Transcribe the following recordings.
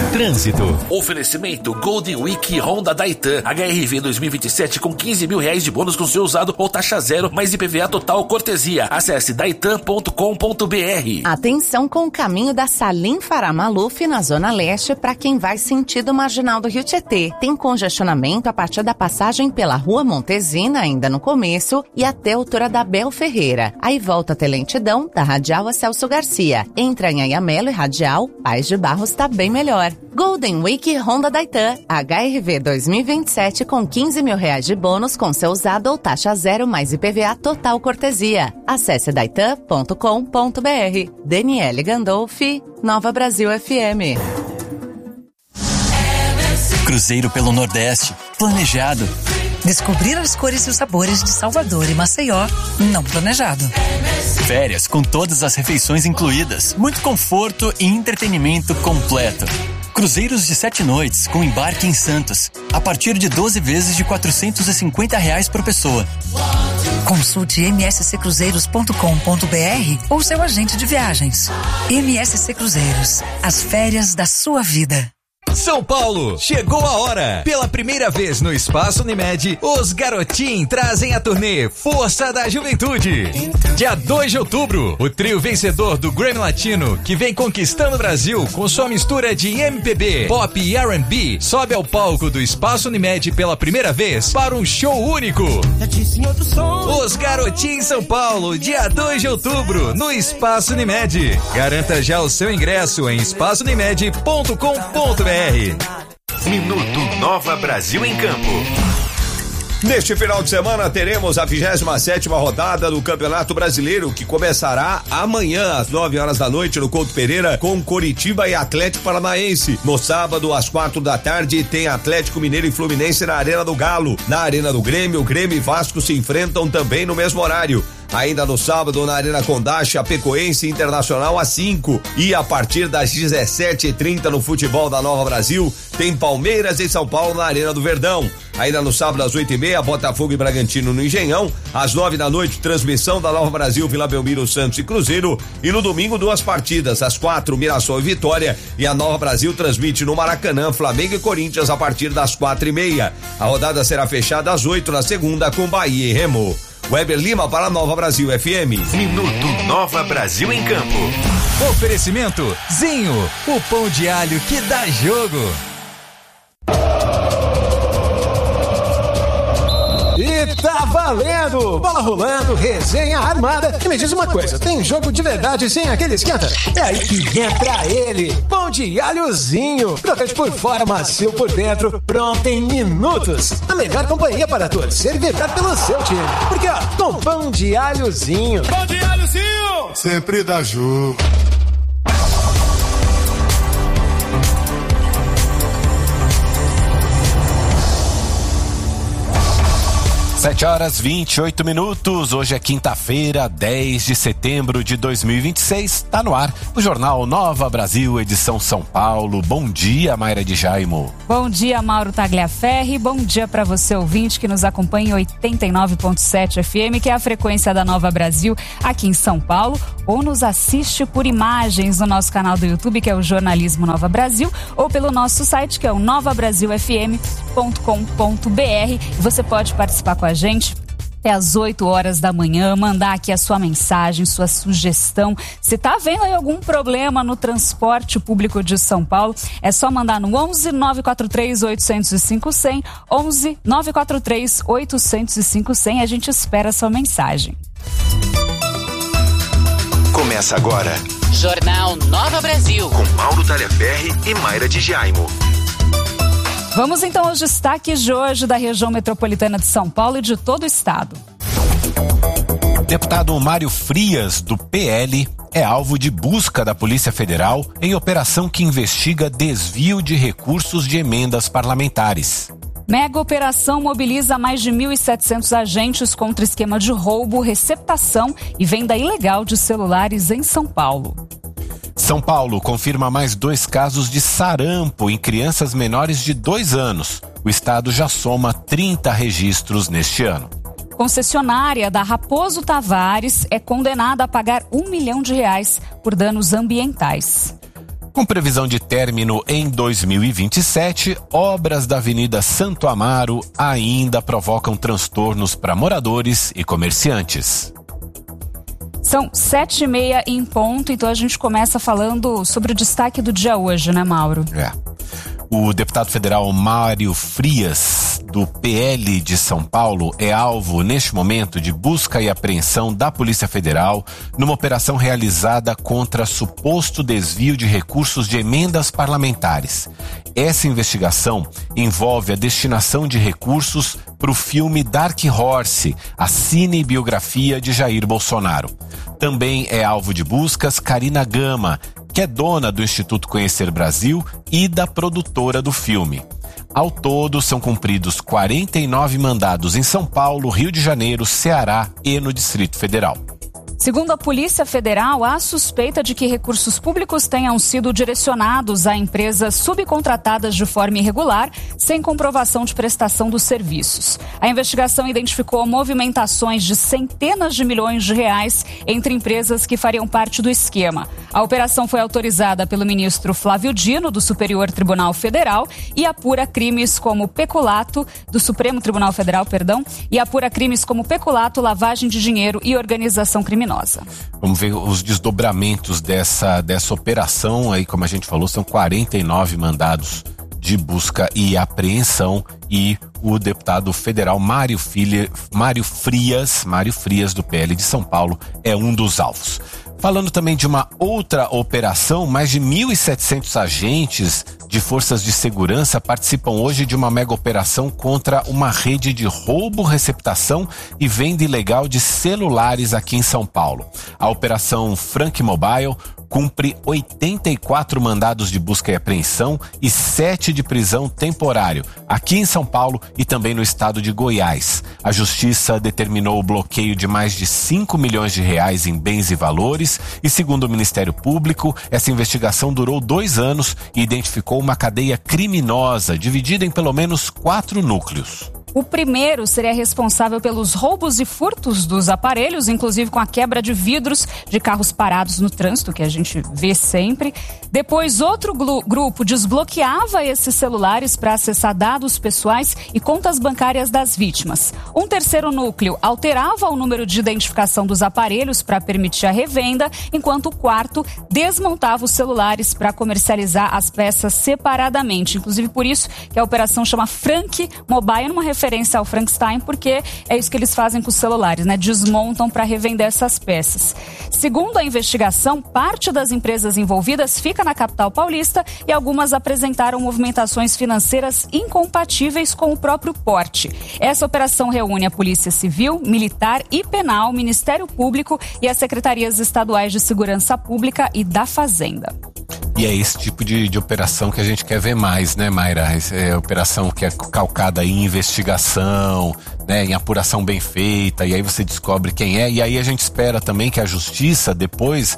Trânsito. Oferecimento Golden Week Honda da Itan. HRV 2027 com R$15 mil de bônus com seu usado ou taxa zero, mais IPVA total cortesia. Acesse daitan.com.br. Atenção com o caminho da Salim Farah Maluf na Zona Leste para quem vai sentido marginal do Rio Tietê. Tem congestionamento a partir da passagem pela Rua Montesina, ainda no começo, e até a altura da Bel Ferreira. Aí volta a ter lentidão da Radial a Celso Garcia. Entra em Anhamelo e Radial, Paz de Barros tá bem melhor. Golden Week Honda da Itan. HRV 2027 com R$15 mil de bônus com seu usado ou taxa zero, mais IPVA total cortesia. Acesse daitan.com.br. Daniele Gandolfi, Nova Brasil FM. Cruzeiro pelo Nordeste, planejado. Descobrir as cores e os sabores de Salvador e Maceió, não planejado. Férias com todas as refeições incluídas, muito conforto e entretenimento completo. Cruzeiros de 7 noites com embarque em Santos, a partir de 12 vezes de R$450 por pessoa. Consulte msccruzeiros.com.br ou seu agente de viagens. MSC Cruzeiros, as férias da sua vida. São Paulo, chegou a hora! Pela primeira vez no Espaço Unimed, os Garotim trazem a turnê Força da Juventude. Dia 2 de outubro, o trio vencedor do Grammy Latino, que vem conquistando o Brasil com sua mistura de MPB, pop e R&B, sobe ao palco do Espaço Unimed pela primeira vez para um show único. Os Garotim São Paulo, dia 2 de outubro, no Espaço Unimed. Garanta já o seu ingresso em espaçounimed.com.br. Minuto Nova Brasil em Campo. Neste final de semana teremos a 27ª rodada do Campeonato Brasileiro, que começará amanhã às 9 horas da noite no Couto Pereira com Coritiba e Atlético Paranaense. No sábado às 4 da tarde tem Atlético Mineiro e Fluminense na Arena do Galo. Na Arena do Grêmio, o Grêmio e Vasco se enfrentam também no mesmo horário. Ainda no sábado, na Arena Condá, Chapecoense Internacional às 5. E a partir das 17h30 no futebol da Nova Brasil, tem Palmeiras e São Paulo na Arena do Verdão. Ainda no sábado às 8h30, Botafogo e Bragantino no Engenhão. Às 9 da noite, transmissão da Nova Brasil, Vila Belmiro, Santos e Cruzeiro. E no domingo, 2 partidas. Às 4, Mirassol e Vitória. E a Nova Brasil transmite no Maracanã, Flamengo e Corinthians a partir das 4h30. A rodada será fechada às 8 na segunda com Bahia e Remo. Weber Lima para a Nova Brasil FM. Minuto Nova Brasil em Campo. Oferecimento Zinho, o pão de alho que dá jogo. E tá valendo! Bola rolando, resenha armada. E me diz uma coisa, tem jogo de verdade sem aquele esquenta? É aí que entra ele, pão de alhozinho. Crocante por fora, macio por dentro, pronto em minutos. A melhor companhia para torcer e vibrar pelo seu time. Porque ó, com pão de alhozinho. Pão de alhozinho! Sempre dá jogo. 7h28. Hoje é quinta-feira, 10 de setembro de 2026. Tá no ar o Jornal Nova Brasil, edição São Paulo. Bom dia, Mayra de Jaimo. Bom dia, Mauro Tagliaferri. Bom dia para você, ouvinte, que nos acompanha em 89.7 FM, que é a frequência da Nova Brasil aqui em São Paulo, ou nos assiste por imagens no nosso canal do YouTube, que é o Jornalismo Nova Brasil, ou pelo nosso site, que é o novabrasilfm.com.br. Você pode participar com a gente até às 8 horas da manhã, mandar aqui a sua mensagem, sua sugestão. Se tá vendo aí algum problema no transporte público de São Paulo, é só mandar no 11 943 805 100, 11 943 805 100. A gente espera a sua mensagem. Começa agora Jornal Nova Brasil, com Mauro Tagliaferri e Mayra de Jaimo. Vamos então aos destaques de hoje da região metropolitana de São Paulo e de todo o estado. Deputado Mário Frias, do PL, é alvo de busca da Polícia Federal em operação que investiga desvio de recursos de emendas parlamentares. Mega operação mobiliza mais de 1.700 agentes contra esquema de roubo, receptação e venda ilegal de celulares em São Paulo. São Paulo confirma mais 2 casos de sarampo em crianças menores de 2 anos. O estado já soma 30 registros neste ano. Concessionária da Raposo Tavares é condenada a pagar R$1 milhão por danos ambientais. Com previsão de término em 2027, obras da Avenida Santo Amaro ainda provocam transtornos para moradores e comerciantes. São 7h30 em ponto, então a gente começa falando sobre o destaque do dia hoje, né, Mauro? O deputado federal Mário Frias, do PL de São Paulo, é alvo, neste momento, de busca e apreensão da Polícia Federal numa operação realizada contra suposto desvio de recursos de emendas parlamentares. Essa investigação envolve a destinação de recursos para o filme Dark Horse, a cinebiografia de Jair Bolsonaro. Também é alvo de buscas Karina Gama, que é dona do Instituto Conhecer Brasil e da produtora do filme. Ao todo, são cumpridos 49 mandados em São Paulo, Rio de Janeiro, Ceará e no Distrito Federal. Segundo a Polícia Federal, há suspeita de que recursos públicos tenham sido direcionados a empresas subcontratadas de forma irregular, sem comprovação de prestação dos serviços. A investigação identificou movimentações de centenas de milhões de reais entre empresas que fariam parte do esquema. A operação foi autorizada pelo ministro Flávio Dino, do Superior Tribunal Federal, e apura crimes como peculato, do Supremo Tribunal Federal, e apura crimes como peculato, lavagem de dinheiro e organização criminosa. Vamos ver os desdobramentos dessa operação aí, como a gente falou, são 49 mandados de busca e apreensão e o deputado federal Mário Frias, do PL de São Paulo, é um dos alvos. Falando também de uma outra operação, mais de 1.700 agentes de forças de segurança participam hoje de uma mega operação contra uma rede de roubo, receptação e venda ilegal de celulares aqui em São Paulo. A operação Frank Mobile cumpre 84 mandados de busca e apreensão e 7 de prisão temporário, aqui em São Paulo e também no estado de Goiás. A Justiça determinou o bloqueio de mais de 5 milhões de reais em bens e valores e, segundo o Ministério Público, essa investigação durou 2 anos e identificou uma cadeia criminosa dividida em pelo menos 4 núcleos. O primeiro seria responsável pelos roubos e furtos dos aparelhos, inclusive com a quebra de vidros de carros parados no trânsito, que a gente vê sempre. Depois, outro grupo desbloqueava esses celulares para acessar dados pessoais e contas bancárias das vítimas. Um terceiro núcleo alterava o número de identificação dos aparelhos para permitir a revenda, enquanto o quarto desmontava os celulares para comercializar as peças separadamente. Inclusive, por isso que a operação chama Frank Mobile, numa referência ao Frankenstein, porque é isso que eles fazem com os celulares, né? Desmontam para revender essas peças. Segundo a investigação, parte das empresas envolvidas fica na capital paulista e algumas apresentaram movimentações financeiras incompatíveis com o próprio porte. Essa operação reúne a Polícia Civil, Militar e Penal, Ministério Público e as Secretarias Estaduais de Segurança Pública e da Fazenda. E é esse tipo de operação que a gente quer ver mais, né, Mayra? É operação que é calcada em investigação, né, em apuração bem feita, e aí você descobre quem é, e aí a gente espera também que a justiça depois,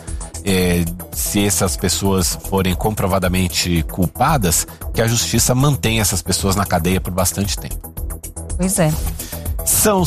se essas pessoas forem comprovadamente culpadas, que a justiça mantenha essas pessoas na cadeia por bastante tempo. Pois é. São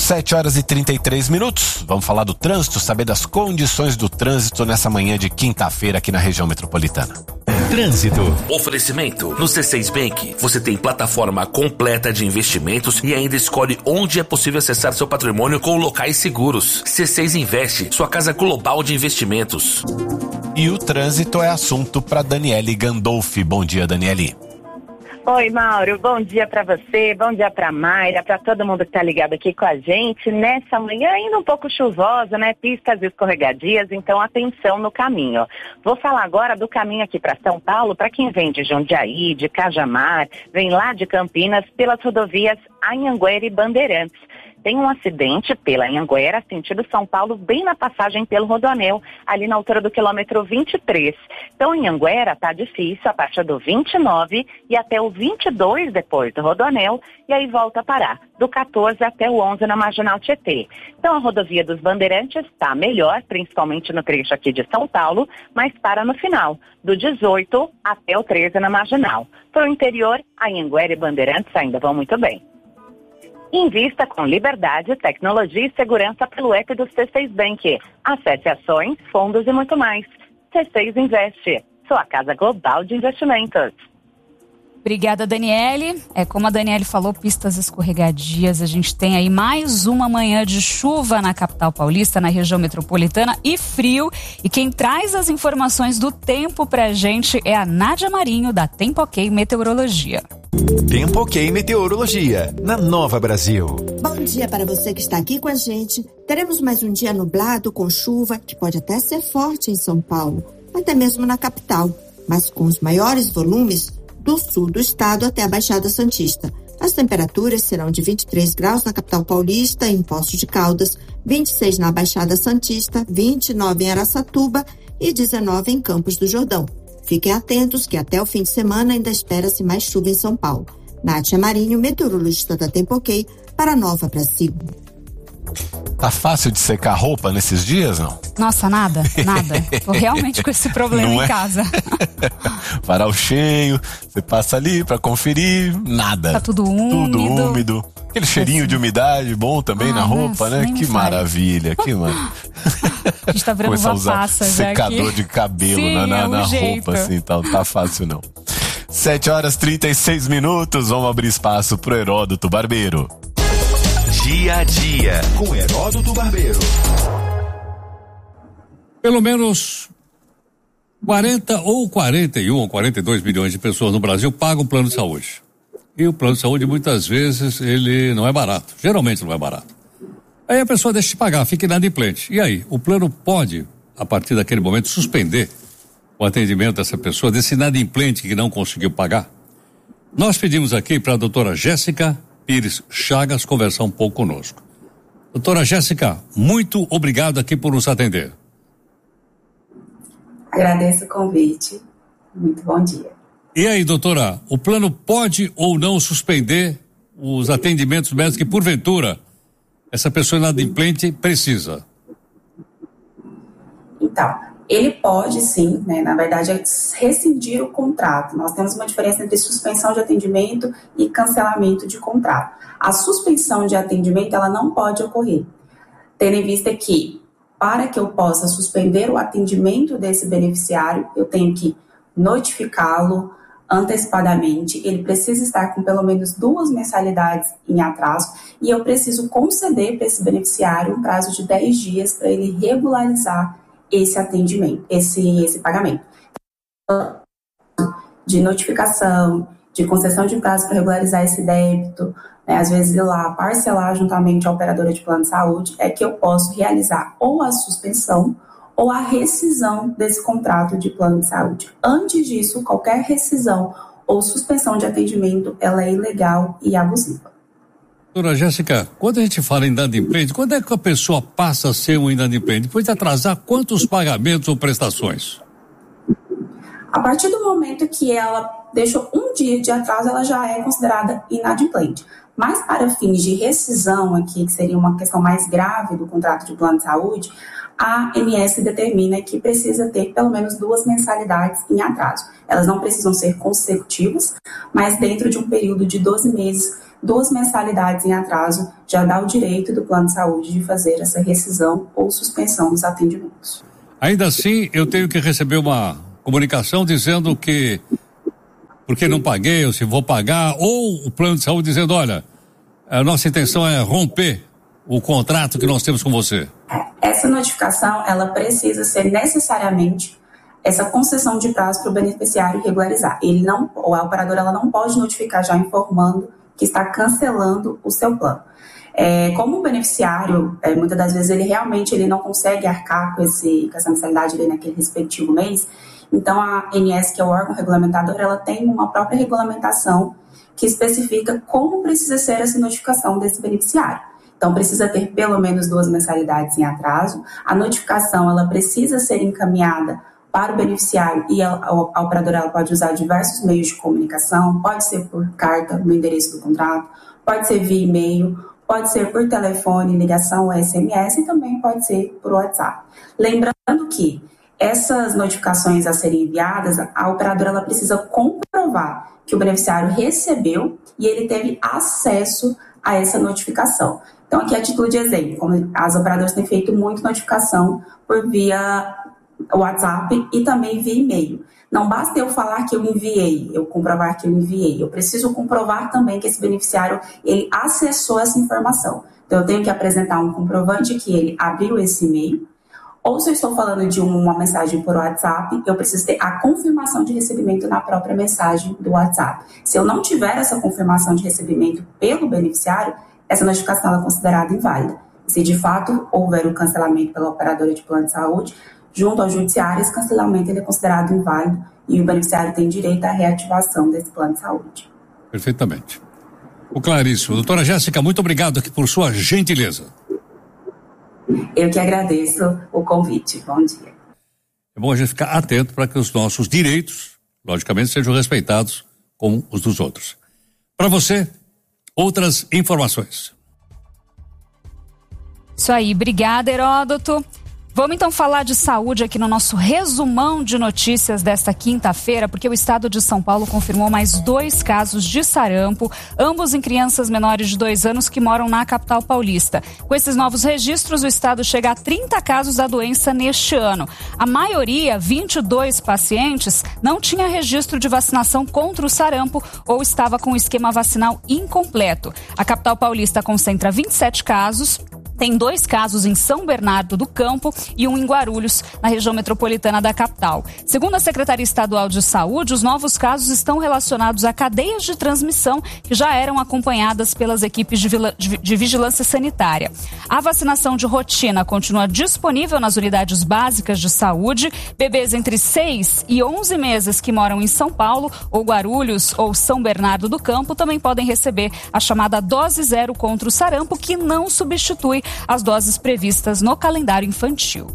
7h33. Vamos falar do trânsito, saber das condições do trânsito nessa manhã de quinta-feira aqui na região metropolitana. Trânsito. Oferecimento. No C6 Bank, você tem plataforma completa de investimentos e ainda escolhe onde é possível acessar seu patrimônio com locais seguros. C6 Investe, sua casa global de investimentos. E o trânsito é assunto para Daniele Gandolfi. Bom dia, Daniele. Oi, Mauro, bom dia para você, bom dia para Mayra, para todo mundo que tá ligado aqui com a gente. Nessa manhã ainda um pouco chuvosa, né? Pistas escorregadias, então atenção no caminho. Vou falar agora do caminho aqui para São Paulo, para quem vem de Jundiaí, de Cajamar, vem lá de Campinas, pelas rodovias Anhanguera e Bandeirantes. Tem um acidente pela Anhanguera, sentido São Paulo, bem na passagem pelo Rodoanel, ali na altura do quilômetro 23. Então, Anhanguera tá difícil a partir do 29 e até o 22 depois do Rodoanel, e aí volta a parar, do 14 até o 11 na Marginal Tietê. Então, a rodovia dos Bandeirantes está melhor, principalmente no trecho aqui de São Paulo, mas para no final, do 18 até o 13 na Marginal. Para o interior, Anhanguera e Bandeirantes ainda vão muito bem. Invista com liberdade, tecnologia e segurança pelo app do C6 Bank. Acesse ações, fundos e muito mais. C6 Investe. sua casa global de investimentos. Obrigada, Daniele. Como a Daniele falou, pistas escorregadias. A gente tem aí mais uma manhã de chuva na capital paulista, na região metropolitana, e frio. E quem traz as informações do tempo pra gente é a Nádia Marinho, da Tempo OK Meteorologia. Tempo OK Meteorologia, na Nova Brasil. Bom dia para você que está aqui com a gente. Teremos mais um dia nublado com chuva, que pode até ser forte em São Paulo, até mesmo na capital, mas com os maiores volumes do sul do estado até a Baixada Santista. As temperaturas serão de 23 graus na capital paulista, em Poços de Caldas, 26 na Baixada Santista, 29 em Araçatuba e 19 em Campos do Jordão. Fiquem atentos que até o fim de semana ainda espera-se mais chuva em São Paulo. Nádia Marinho, meteorologista da Tempo OK, para Nova Brasil. Tá fácil de secar roupa nesses dias, não? Nossa, nada. Tô realmente com esse problema em casa. Varal cheio, você passa ali pra conferir, nada. Tá tudo úmido. Aquele cheirinho de umidade bom também na roupa, né? Que maravilha, que maravilha. A gente tá virando uma passa já aqui. Secador de cabelo. Sim, na roupa, assim, tal. Tá fácil não. 7h36, vamos abrir espaço pro Heródoto Barbeiro. Dia a dia, com Heródoto Barbeiro. Pelo menos 40 ou 41 ou 42 milhões de pessoas no Brasil pagam plano de saúde. E o plano de saúde, muitas vezes, ele não é barato. Geralmente não é barato. Aí a pessoa deixa de pagar, fica inadimplente. E aí, o plano pode, a partir daquele momento, suspender o atendimento dessa pessoa, desse inadimplente que não conseguiu pagar? Nós pedimos aqui para a doutora Jéssica Pires Chagas conversar um pouco conosco. Doutora Jéssica, muito obrigado aqui por nos atender. Agradeço o convite. Muito bom dia. E aí, doutora, o plano pode ou não suspender os atendimentos médicos que, porventura, essa pessoa inadimplente precisa? Então, ele pode sim, né? Na verdade, é rescindir o contrato. Nós temos uma diferença entre suspensão de atendimento e cancelamento de contrato. A suspensão de atendimento, ela não pode ocorrer, tendo em vista que, para que eu possa suspender o atendimento desse beneficiário, eu tenho que notificá-lo antecipadamente, ele precisa estar com pelo menos 2 mensalidades em atraso e eu preciso conceder para esse beneficiário um prazo de 10 dias para ele regularizar esse atendimento, esse pagamento. De notificação, de concessão de prazo para regularizar esse débito, né, às vezes ir lá parcelar juntamente à operadora de plano de saúde, é que eu posso realizar ou a suspensão ou a rescisão desse contrato de plano de saúde. Antes disso, qualquer rescisão ou suspensão de atendimento, ela é ilegal e abusiva. Doutora Jéssica, quando a gente fala em inadimplente, quando é que a pessoa passa a ser um inadimplente? Depois de atrasar quantos pagamentos ou prestações? A partir do momento que ela deixou um dia de atraso, ela já é considerada inadimplente. Mas para fins de rescisão aqui, que seria uma questão mais grave do contrato de plano de saúde, a ANS determina que precisa ter pelo menos 2 mensalidades em atraso. Elas não precisam ser consecutivas, mas dentro de um período de 12 meses, 2 mensalidades em atraso já dá o direito do plano de saúde de fazer essa rescisão ou suspensão dos atendimentos. Ainda assim, eu tenho que receber uma comunicação dizendo que porque não paguei, ou se vou pagar, ou o plano de saúde dizendo, olha, a nossa intenção é romper o contrato que nós temos com você. Essa notificação, ela precisa ser necessariamente essa concessão de prazo para o beneficiário regularizar. A operadora ela não pode notificar já informando que está cancelando o seu plano. Como o beneficiário, muitas das vezes ele não consegue arcar com essa mensalidade ali naquele respectivo mês, então a ANS, que é o órgão regulamentador, ela tem uma própria regulamentação que especifica como precisa ser essa notificação desse beneficiário. Então precisa ter pelo menos 2 mensalidades em atraso, a notificação ela precisa ser encaminhada para o beneficiário e a operadora ela pode usar diversos meios de comunicação, pode ser por carta no endereço do contrato, pode ser via e-mail, pode ser por telefone, ligação ou SMS e também pode ser por WhatsApp. Lembrando que essas notificações a serem enviadas, a operadora ela precisa comprovar que o beneficiário recebeu e ele teve acesso a essa notificação. Então, aqui a título de exemplo, como as operadoras têm feito muito notificação por via WhatsApp e também via e-mail. não basta eu falar que eu enviei, eu comprovar que eu enviei. Eu preciso comprovar também que esse beneficiário, ele acessou essa informação. Então, eu tenho que apresentar um comprovante que ele abriu esse e-mail. Ou se eu estou falando de uma mensagem por WhatsApp, eu preciso ter a confirmação de recebimento na própria mensagem do WhatsApp. Se eu não tiver essa confirmação de recebimento pelo beneficiário, essa notificação é considerada inválida. Se de fato houver o cancelamento pela operadora de plano de saúde, junto ao judiciário, esse cancelamento ele é considerado inválido e o beneficiário tem direito à reativação desse plano de saúde. Perfeitamente. O claríssimo. Doutora Jéssica, muito obrigado aqui por sua gentileza. Eu que agradeço o convite. Bom dia. É bom a gente ficar atento para que os nossos direitos, logicamente, sejam respeitados como os dos outros. Para você, outras informações. Isso aí, obrigada, Heródoto. Vamos então falar de saúde aqui no nosso resumão de notícias desta quinta-feira, porque o estado de São Paulo confirmou mais 2 casos de sarampo, ambos em crianças menores de 2 anos que moram na capital paulista. Com esses novos registros, o estado chega a 30 casos da doença neste ano. A maioria, 22 pacientes, não tinha registro de vacinação contra o sarampo ou estava com o esquema vacinal incompleto. A capital paulista concentra 27 casos. Tem 2 casos em São Bernardo do Campo e 1 em Guarulhos, na região metropolitana da capital. Segundo a Secretaria Estadual de Saúde, os novos casos estão relacionados a cadeias de transmissão que já eram acompanhadas pelas equipes de vigilância sanitária. A vacinação de rotina continua disponível nas unidades básicas de saúde. Bebês entre 6 e 11 meses que moram em São Paulo, ou Guarulhos, ou São Bernardo do Campo, também podem receber a chamada dose 0 contra o sarampo, que não substitui as doses previstas no calendário infantil.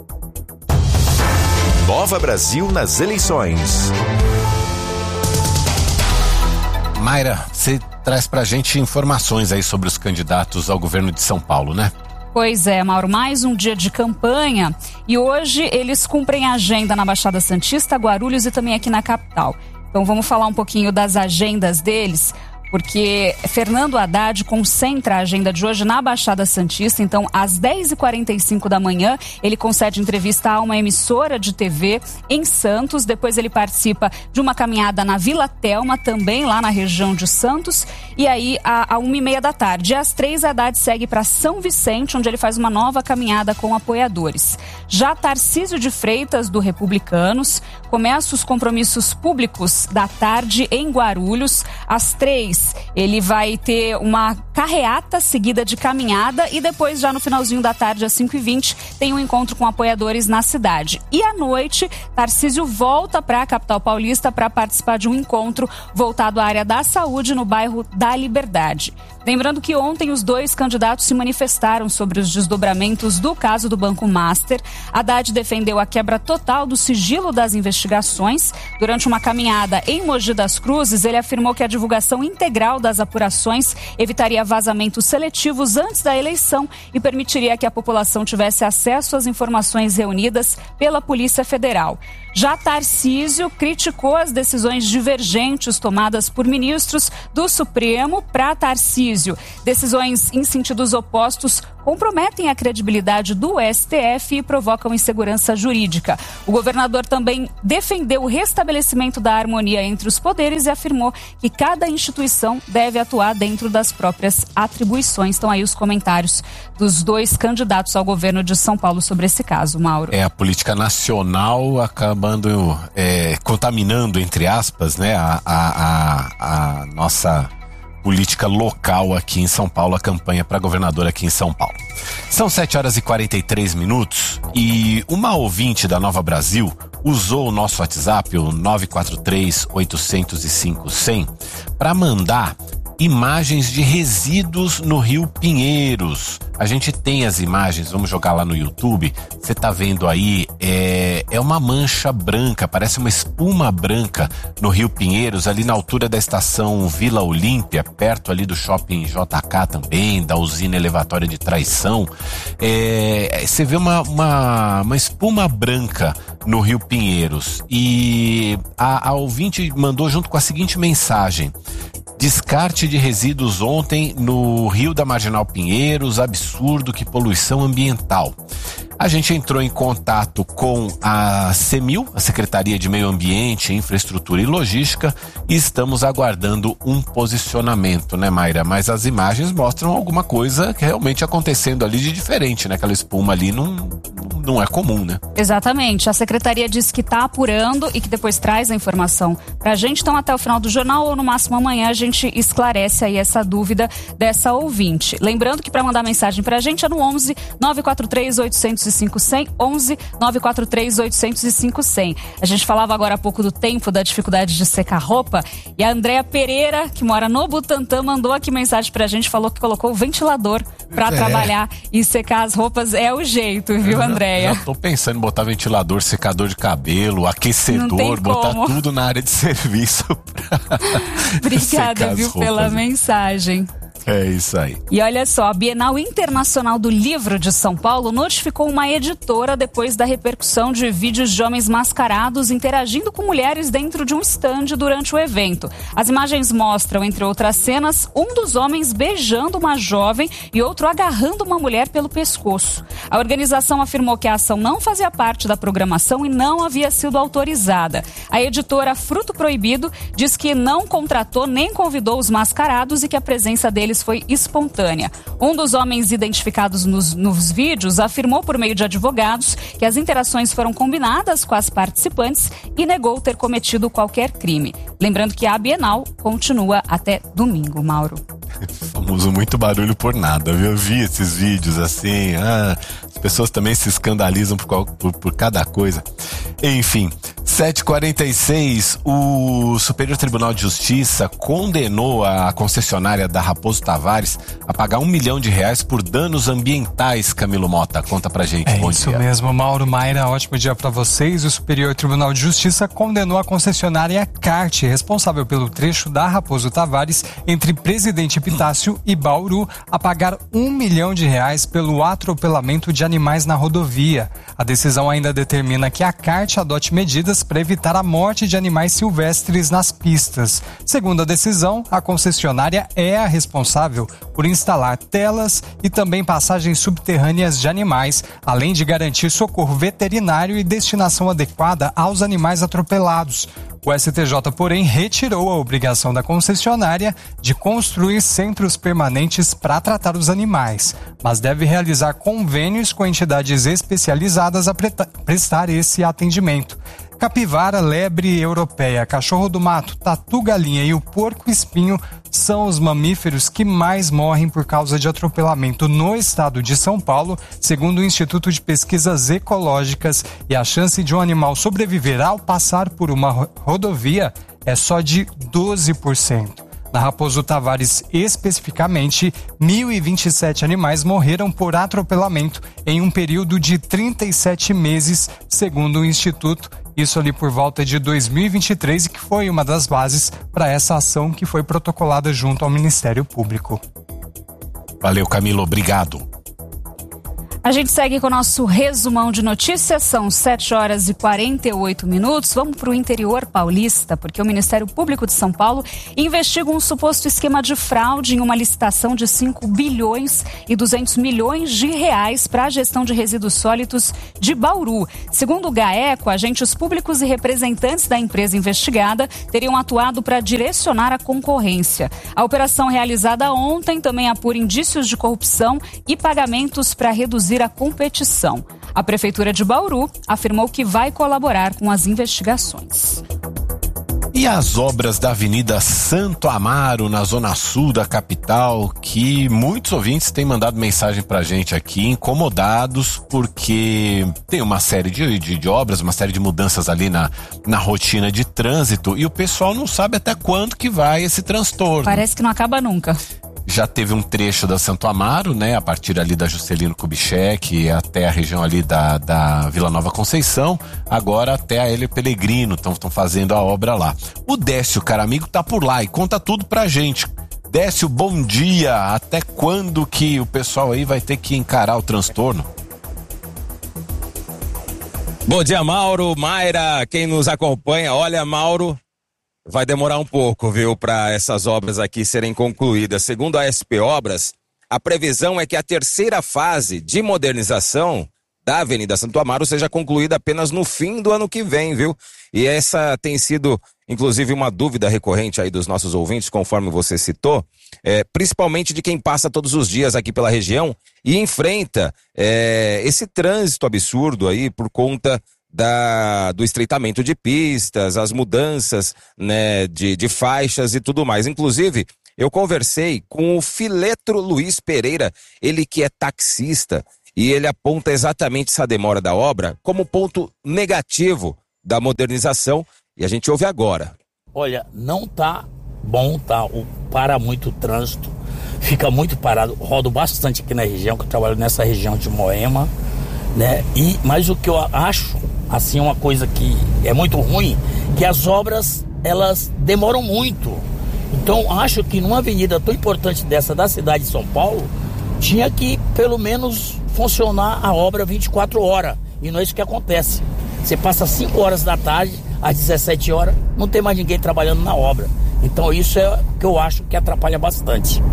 Nova Brasil nas eleições. Mayra, você traz pra gente informações aí sobre os candidatos ao governo de São Paulo, né? Pois é, Mauro, mais um dia de campanha e hoje eles cumprem a agenda na Baixada Santista, Guarulhos e também aqui na capital. Então vamos falar um pouquinho das agendas deles, porque Fernando Haddad concentra a agenda de hoje na Baixada Santista. Então, às 10h45 da manhã, ele concede entrevista a uma emissora de TV em Santos. Depois ele participa de uma caminhada na Vila Telma, também lá na região de Santos. E aí, à 1h30 da tarde. E às 3h, Haddad segue para São Vicente, onde ele faz uma nova caminhada com apoiadores. Já Tarcísio de Freitas, do Republicanos, começa os compromissos públicos da tarde em Guarulhos. Às 3h, ele vai ter uma carreata seguida de caminhada e depois, já no finalzinho da tarde, às 5h20, tem um encontro com apoiadores na cidade. E à noite, Tarcísio volta para a capital paulista para participar de um encontro voltado à área da saúde no bairro da Liberdade. Lembrando que ontem os 2 candidatos se manifestaram sobre os desdobramentos do caso do Banco Master. Haddad defendeu a quebra total do sigilo das investigações. Durante uma caminhada em Mogi das Cruzes, ele afirmou que a divulgação integral das apurações evitaria vazamentos seletivos antes da eleição e permitiria que a população tivesse acesso às informações reunidas pela Polícia Federal. Já Tarcísio criticou as decisões divergentes tomadas por ministros do Supremo. Para Tarcísio, decisões em sentidos opostos comprometem a credibilidade do STF e provocam insegurança jurídica. O governador também defendeu o restabelecimento da harmonia entre os poderes e afirmou que cada instituição deve atuar dentro das próprias atribuições. Estão aí os comentários dos 2 candidatos ao governo de São Paulo sobre esse caso, Mauro. A política nacional acabando contaminando, entre aspas, né, a nossa política local aqui em São Paulo, a campanha para governador aqui em São Paulo. São 7h43 e uma ouvinte da Nova Brasil usou o nosso WhatsApp, o 943-805-100, para mandar imagens de resíduos no Rio Pinheiros. A gente tem as imagens, vamos jogar lá no YouTube. Você tá vendo aí, é uma mancha branca, parece uma espuma branca no Rio Pinheiros, ali na altura da estação Vila Olímpia, perto ali do shopping JK também, da usina elevatória de Traição. Você vê uma espuma branca no Rio Pinheiros. E a ouvinte mandou junto com a seguinte mensagem: descarte de resíduos ontem no Rio da Marginal Pinheiros, absurdo, que poluição ambiental. A gente entrou em contato com a CEMIL, a Secretaria de Meio Ambiente, Infraestrutura e Logística, e estamos aguardando um posicionamento, né, Mayra? Mas as imagens mostram alguma coisa que realmente acontecendo ali de diferente, né? Aquela espuma ali não é comum, né? Exatamente. A Secretaria disse que está apurando e que depois traz a informação pra gente. Então, até o final do jornal ou no máximo amanhã a gente esclarece aí essa dúvida dessa ouvinte. Lembrando que para mandar mensagem pra gente é no 11 943 805 100, 11 943 805 100. A gente falava agora há pouco do tempo, da dificuldade de secar roupa, e a Andréa Pereira, que mora no Butantã, mandou aqui mensagem pra gente, falou que colocou o ventilador pra trabalhar e secar as roupas. É o jeito, viu, Andréia? Já tô pensando em botar ventilador, secador de cabelo, aquecedor, botar tudo na área de serviço. Obrigada, viu, pela mensagem. É isso aí. E olha só, a Bienal Internacional do Livro de São Paulo notificou uma editora depois da repercussão de vídeos de homens mascarados interagindo com mulheres dentro de um estande durante o evento. As imagens mostram, entre outras cenas, um dos homens beijando uma jovem e outro agarrando uma mulher pelo pescoço. A organização afirmou que a ação não fazia parte da programação e não havia sido autorizada. A editora Fruto Proibido diz que não contratou nem convidou os mascarados e que a presença deles foi espontânea. Um dos homens identificados nos vídeos afirmou por meio de advogados que as interações foram combinadas com as participantes e negou ter cometido qualquer crime. Lembrando que a Bienal continua até domingo, Mauro. Famoso muito barulho por nada, viu? Eu vi esses vídeos assim, as pessoas também se escandalizam por cada coisa. Enfim, 7h46, o Superior Tribunal de Justiça condenou a concessionária da Raposo Tavares a pagar R$1 milhão por danos ambientais. Camilo Mota, conta pra gente. Bom isso dia. Mesmo, Mauro, Mayra, ótimo dia pra vocês. O Superior Tribunal de Justiça condenou a concessionária CART, responsável pelo trecho da Raposo Tavares entre Presidente Epitácio e Bauru, a pagar R$1 milhão pelo atropelamento de animais na rodovia. A decisão ainda determina que a CART adote medidas para evitar a morte de animais silvestres nas pistas. Segundo a decisão, a concessionária é a responsável por instalar telas e também passagens subterrâneas de animais, além de garantir socorro veterinário e destinação adequada aos animais atropelados. O STJ, porém, retirou a obrigação da concessionária de construir centros permanentes para tratar os animais, mas deve realizar convênios com entidades especializadas a prestar esse atendimento. Capivara, lebre europeia, cachorro do mato, tatu-galinha e o porco-espinho são os mamíferos que mais morrem por causa de atropelamento no estado de São Paulo, segundo o Instituto de Pesquisas Ecológicas, e a chance de um animal sobreviver ao passar por uma rodovia é só de 12%. Na Raposo Tavares, especificamente, 1.027 animais morreram por atropelamento em um período de 37 meses, segundo o Instituto. Isso ali por volta de 2023, e que foi uma das bases para essa ação que foi protocolada junto ao Ministério Público. Valeu, Camilo, obrigado. A gente segue com o nosso resumão de notícias, são 7h48. Vamos para o interior paulista, porque o Ministério Público de São Paulo investiga um suposto esquema de fraude em uma licitação de 5 bilhões e 200 milhões de reais para a gestão de resíduos sólidos de Bauru. Segundo o GAECO, agentes públicos e representantes da empresa investigada teriam atuado para direcionar a concorrência. A operação realizada ontem também apura indícios de corrupção e pagamentos para reduzir a competição. A Prefeitura de Bauru afirmou que vai colaborar com as investigações. E as obras da Avenida Santo Amaro, na zona sul da capital, que muitos ouvintes têm mandado mensagem pra gente aqui, incomodados, porque tem uma série de obras, uma série de mudanças ali na rotina de trânsito, e o pessoal não sabe até quando que vai esse transtorno. Parece que não acaba nunca. Já teve um trecho da Santo Amaro, né, a partir ali da Juscelino Kubitschek até a região ali da Vila Nova Conceição, agora até a Hélio Pellegrino, estão fazendo a obra lá. O Décio, cara amigo, tá por lá e conta tudo pra gente. Décio, bom dia, até quando que o pessoal aí vai ter que encarar o transtorno? Bom dia, Mauro, Mayra, quem nos acompanha. Olha, Mauro, vai demorar um pouco, viu, para essas obras aqui serem concluídas. Segundo a SP Obras, a previsão é que a terceira fase de modernização da Avenida Santo Amaro seja concluída apenas no fim do ano que vem, viu? E essa tem sido, inclusive, uma dúvida recorrente aí dos nossos ouvintes, conforme você citou, principalmente de quem passa todos os dias aqui pela região e enfrenta esse trânsito absurdo aí por conta do estreitamento de pistas, as mudanças, né, de faixas e tudo mais. Inclusive, eu conversei com o Filetro Luiz Pereira, ele que é taxista, e ele aponta exatamente essa demora da obra como ponto negativo da modernização, e a gente ouve agora. Olha, não tá bom, tá? Para muito o trânsito, fica muito parado. Rodo bastante aqui na região, que eu trabalho nessa região de Moema, né? Mas o que eu acho, assim, uma coisa que é muito ruim, que as obras, elas demoram muito. Então, acho que numa avenida tão importante dessa da cidade de São Paulo, tinha que, pelo menos, funcionar a obra 24 horas. E não é isso que acontece. Você passa 5 horas da tarde, às 17 horas, não tem mais ninguém trabalhando na obra. Então isso é o que eu acho que atrapalha bastante.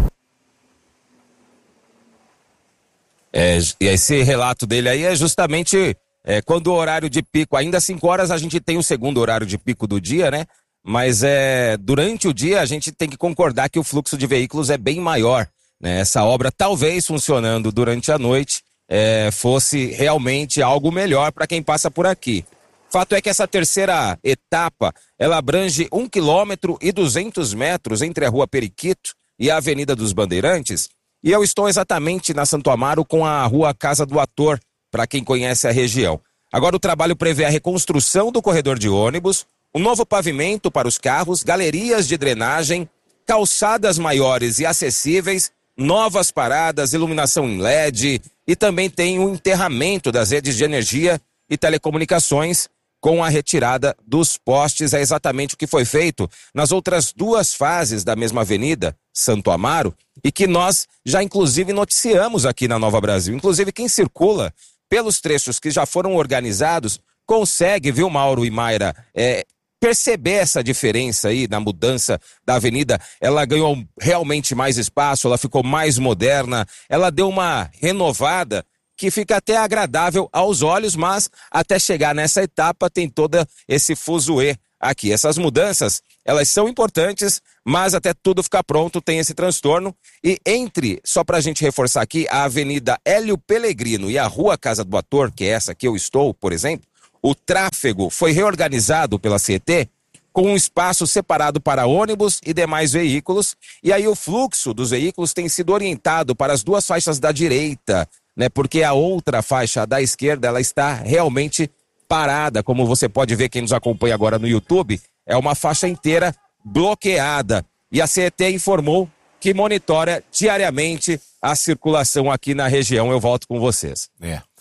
E esse relato dele aí é justamente quando o horário de pico, ainda às 5 horas a gente tem o segundo horário de pico do dia, né? Mas durante o dia a gente tem que concordar que o fluxo de veículos é bem maior, né? Essa obra talvez funcionando durante a noite fosse realmente algo melhor para quem passa por aqui. Fato é que essa terceira etapa, ela abrange 1,2 km entre a Rua Periquito e a Avenida dos Bandeirantes, e eu estou exatamente na Santo Amaro com a Rua Casa do Ator, para quem conhece a região. Agora o trabalho prevê a reconstrução do corredor de ônibus, um novo pavimento para os carros, galerias de drenagem, calçadas maiores e acessíveis, novas paradas, iluminação em LED, e também tem o enterramento das redes de energia e telecomunicações com a retirada dos postes. É exatamente o que foi feito nas outras 2 fases da mesma avenida, Santo Amaro, e que nós já inclusive noticiamos aqui na Nova Brasil. Inclusive quem circula pelos trechos que já foram organizados consegue, viu, Mauro e Mayra, perceber essa diferença aí na mudança da avenida. Ela ganhou realmente mais espaço, ela ficou mais moderna, ela deu uma renovada que fica até agradável aos olhos, mas até chegar nessa etapa tem todo esse fuzuê aqui. Essas mudanças, elas são importantes, mas até tudo ficar pronto tem esse transtorno. E só pra gente reforçar aqui, a Avenida Hélio Pellegrino e a Rua Casa do Ator, que é essa que eu estou, por exemplo, o tráfego foi reorganizado pela CET com um espaço separado para ônibus e demais veículos, e aí o fluxo dos veículos tem sido orientado para as 2 faixas da direita, né? Porque a outra faixa da esquerda, ela está realmente parada, como você pode ver, quem nos acompanha agora no YouTube, é uma faixa inteira bloqueada, e a CET informou que monitora diariamente a circulação aqui na região. Eu volto com vocês.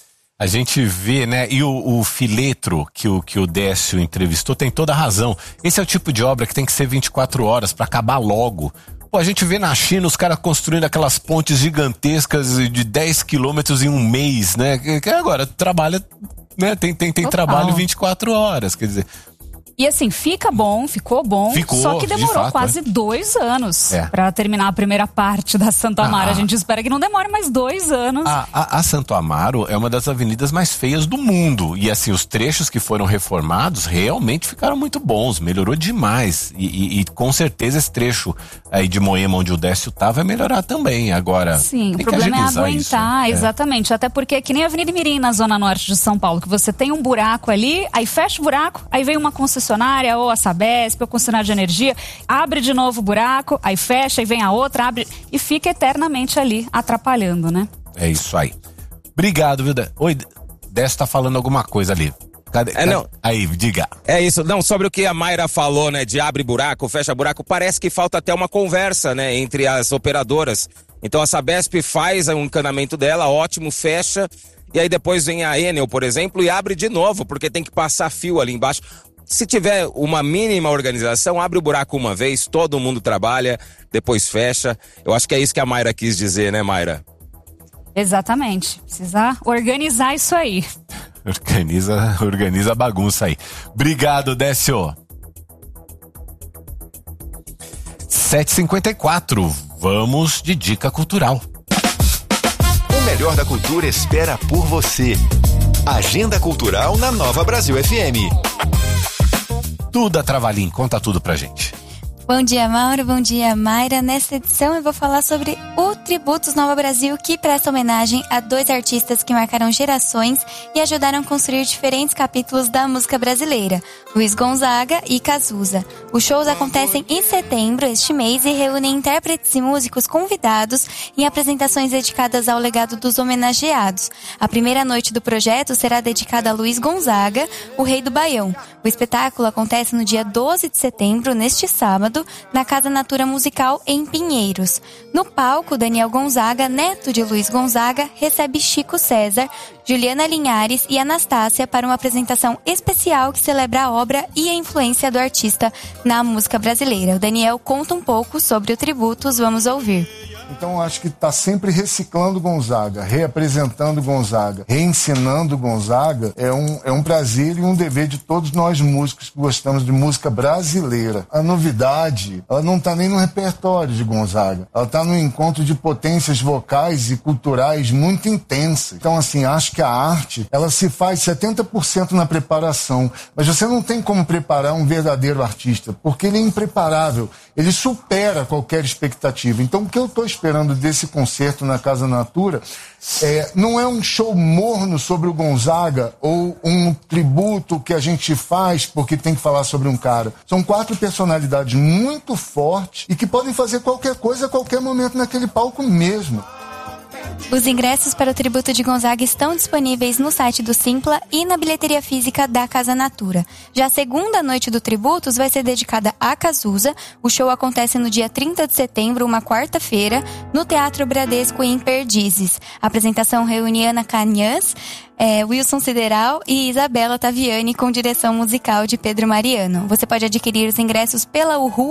A gente vê, né, e o Filetro que o Décio entrevistou tem toda a razão. Esse é o tipo de obra que tem que ser 24 horas para acabar logo. Pô, a gente vê na China os caras construindo aquelas pontes gigantescas de 10 quilômetros em um mês, né? Que agora trabalha, né, tem trabalho 24 horas, quer dizer... E assim, ficou bom, só que demorou quase 2 anos para terminar a primeira parte da Santo Amaro. A gente espera que não demore mais 2 anos. A Santo Amaro é uma das avenidas mais feias do mundo. E assim, os trechos que foram reformados realmente ficaram muito bons, melhorou demais. E com certeza esse trecho aí de Moema, onde o Décio tá, vai melhorar também. Agora, sim, o problema é aguentar, exatamente. Até porque é que nem a Avenida Mirim, na Zona Norte de São Paulo, que você tem um buraco ali, aí fecha o buraco, aí vem uma concessionária ou a Sabesp ou a concessionária de energia, abre de novo o buraco, aí fecha, aí vem a outra, abre e fica eternamente ali atrapalhando, né? É isso aí. Obrigado, viu? Oi, Décio tá falando alguma coisa ali. Cadê? Não. Aí, diga. É isso, não, sobre o que a Mayra falou, né, de abre buraco, fecha buraco, parece que falta até uma conversa, né, entre as operadoras. Então a Sabesp faz o encanamento dela, ótimo, fecha, e aí depois vem a Enel, por exemplo, e abre de novo, porque tem que passar fio ali embaixo. Se tiver uma mínima organização, abre o buraco uma vez, todo mundo trabalha, depois fecha. Eu acho que é isso que a Mayra quis dizer, né, Mayra? Exatamente. Precisa organizar isso aí. Organiza a bagunça aí. Obrigado, Décio. 7h54. Vamos de dica cultural. O melhor da cultura espera por você. Agenda Cultural na Nova Brasil FM. Duda Travalim, conta tudo pra gente. Bom dia, Mauro. Bom dia, Mayra. Nesta edição eu vou falar sobre o Tributos Nova Brasil, que presta homenagem a 2 artistas que marcaram gerações e ajudaram a construir diferentes capítulos da música brasileira, Luiz Gonzaga e Cazuza. Os shows acontecem em setembro, este mês, e reúnem intérpretes e músicos convidados em apresentações dedicadas ao legado dos homenageados. A primeira noite do projeto será dedicada a Luiz Gonzaga, o rei do Baião. O espetáculo acontece no dia 12 de setembro, neste sábado, na Casa Natura Musical em Pinheiros. No palco, Daniel Gonzaga, neto de Luiz Gonzaga, recebe Chico César, Juliana Linhares e Anastácia para uma apresentação especial que celebra a obra e a influência do artista na música brasileira. O Daniel conta um pouco sobre o Tributos, vamos ouvir. Então acho que está sempre reciclando Gonzaga, reapresentando Gonzaga, reensinando Gonzaga, é um prazer e um dever de todos nós músicos que gostamos de música brasileira. A novidade, ela não está nem no repertório de Gonzaga, ela está no encontro de potências vocais e culturais muito intensas. Então assim, acho que a arte, ela se faz 70% na preparação, mas você não tem como preparar um verdadeiro artista, porque ele é impreparável, ele supera qualquer expectativa. Então o que eu estou esperando desse concerto na Casa Natura não é um show morno sobre o Gonzaga ou um tributo que a gente faz porque tem que falar sobre um cara. São 4 personalidades muito fortes e que podem fazer qualquer coisa a qualquer momento naquele palco mesmo. Os ingressos para o tributo de Gonzaga estão disponíveis no site do Simpla e na bilheteria física da Casa Natura. Já a segunda noite do Tributos vai ser dedicada a Cazuza. O show acontece no dia 30 de setembro, uma quarta-feira, no Teatro Bradesco em Perdizes. A apresentação reúne Ana Canhãs, Wilson Sideral e Isabela Taviani, com direção musical de Pedro Mariano. Você pode adquirir os ingressos pela UHU,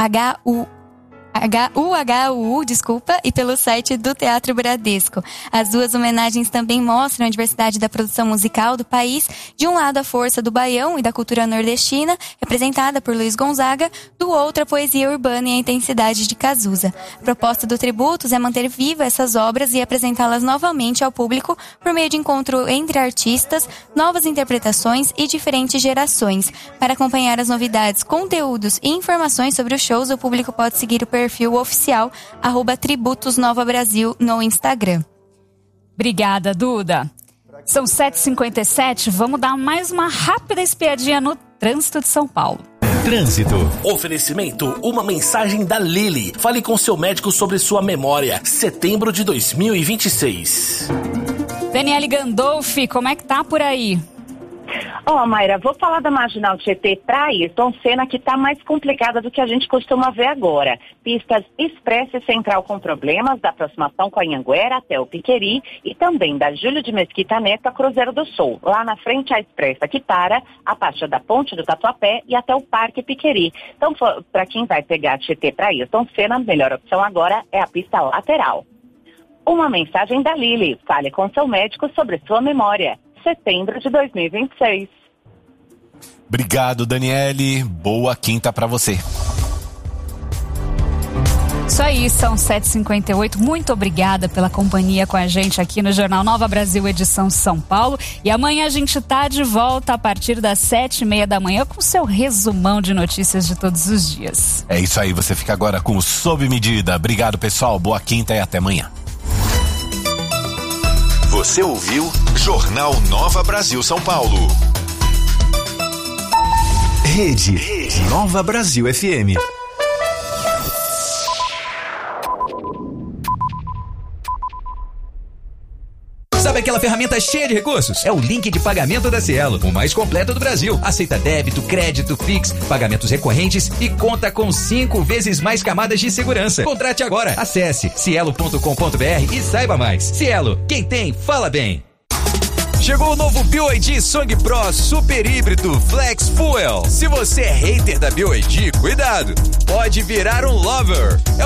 e pelo site do Teatro Bradesco. As 2 homenagens também mostram a diversidade da produção musical do país. De um lado, a força do baião e da cultura nordestina, representada por Luiz Gonzaga, do outro, a poesia urbana e a intensidade de Cazuza. A proposta do Tributos é manter viva essas obras e apresentá-las novamente ao público por meio de encontro entre artistas, novas interpretações e diferentes gerações. Para acompanhar as novidades, conteúdos e informações sobre os shows, o público pode seguir o perfil oficial @Tributos Nova Brasil no Instagram. Obrigada, Duda. São 7h57, vamos dar mais uma rápida espiadinha no trânsito de São Paulo. Trânsito. Oferecimento, uma mensagem da Lili. Fale com seu médico sobre sua memória. Setembro de 2026. Daniele Gandolfi, como é que tá por aí? Mayra, vou falar da Marginal Tietê para Ayrton Senna, que está mais complicada do que a gente costuma ver agora. Pistas Expressa e Central com problemas, da aproximação com a Anhanguera até o Piqueri, e também da Júlio de Mesquita Neto a Cruzeiro do Sul. Lá na frente a Expressa que para a partir da Ponte do Tatuapé e até o Parque Piqueri. Então, para quem vai pegar a Tietê para Ayrton Senna, a melhor opção agora é a pista lateral. Uma mensagem da Lili. Fale com seu médico sobre sua memória. Setembro de 2026. Obrigado, Daniele. Boa quinta pra você. Isso aí, são 7h58. Muito obrigada pela companhia com a gente aqui no Jornal Nova Brasil, edição São Paulo. E amanhã a gente tá de volta a partir das 7h30 da manhã com o seu resumão de notícias de todos os dias. É isso aí, você fica agora com o Sob Medida. Obrigado, pessoal. Boa quinta e até amanhã. Você ouviu Jornal Nova Brasil São Paulo. Rede Nova Brasil FM. Sabe aquela ferramenta cheia de recursos? É o link de pagamento da Cielo, o mais completo do Brasil. Aceita débito, crédito, Pix, pagamentos recorrentes e conta com 5 vezes mais camadas de segurança. Contrate agora. Acesse cielo.com.br e saiba mais. Cielo, quem tem, fala bem. Chegou o novo BYD Song Pro Super Híbrido Flex Fuel. Se você é hater da BYD, cuidado, pode virar um lover. É